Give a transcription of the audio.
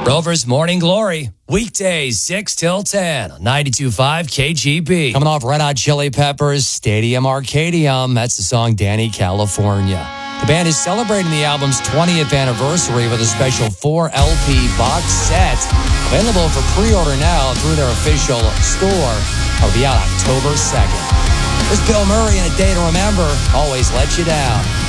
Rover's Morning Glory, weekdays 6 till 10 on 92.5 KGB. Coming off Red Hot Chili Peppers' Stadium Arcadium, that's the song Danny California. The band is celebrating the album's 20th anniversary with a special 4 LP box set available for pre-order now through their official store. It'll be out October 2nd. This is Bill Murray and A Day to Remember. Always let you down.